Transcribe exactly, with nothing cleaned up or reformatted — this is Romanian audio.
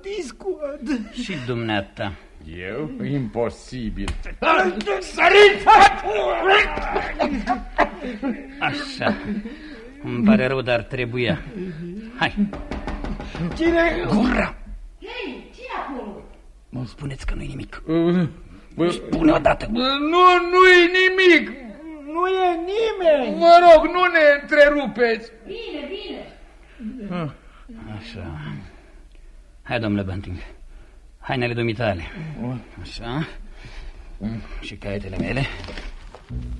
discoadă. Și dumneata. Eu? Imposibil. Săriți! Așa. Îmi pare rău, dar trebuia. Hai. Cine? Gura! Hei, ce acolo? Nu spuneți că nu-i nimic. Bă, Spune odată. Nu, nu-i nimic. Nu e nimeni. Vă rog, nu ne întrerupeți. Bine, bine. Așa. Hai, domnule Bunting. Hainele dumitale. Așa. Și caietele mele.